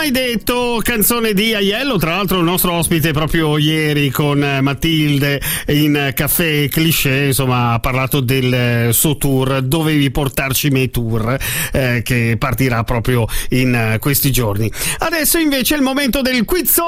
mai detto, canzone di Aiello, tra l'altro il nostro ospite proprio ieri con Matilde in Caffè Cliché, insomma ha parlato del suo tour Dovevi portarci me tour, che partirà proprio in questi giorni. Adesso invece è il momento del quiz